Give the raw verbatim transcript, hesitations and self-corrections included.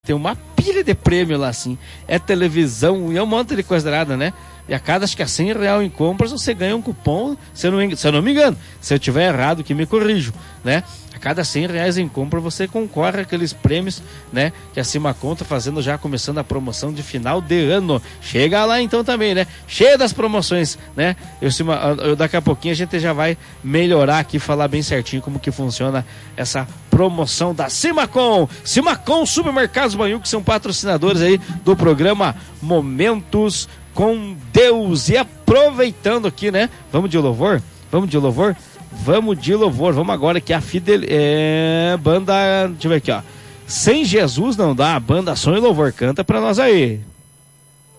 Tem uma pilha de prêmio lá, assim. É televisão e é um monte de coisa nada, né? E a cada, acho que é cem reais em compras, você ganha um cupom, se eu não, se eu não me engano. Se eu tiver errado, que me corrijo, né? A cada cem reais em compra, você concorre àqueles prêmios, né? Que a Simacom tá fazendo, já começando a promoção de final de ano. Chega lá então também, né? Cheia das promoções, né? Eu, eu, daqui a pouquinho a gente já vai melhorar aqui, falar bem certinho como que funciona essa promoção da Simacom. Simacom Supermercados Banhu, que são patrocinadores aí do programa Momentos com Deus. E aproveitando aqui, né? Vamos de louvor? Vamos de louvor? Vamos de louvor. Vamos agora que a Fidel... É... Banda... Deixa eu ver aqui, ó. Sem Jesus não dá. A banda Som e Louvor canta pra nós aí.